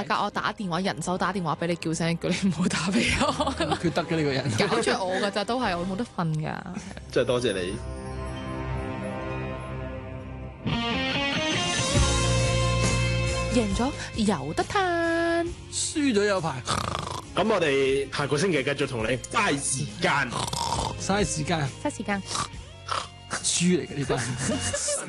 㗎，我打電話人手打電話俾你叫聲，叫你唔好打俾我。 佢得嘅呢個人， 搞住我㗎咋，都係我冇得瞓㗎。 真係多謝你。 贏咗有得嘆， 輸咗有排， 咁我哋下個星期繼續同你嘥時間。 嘥時間， 嘥時間。 豬嚟嘅呢班。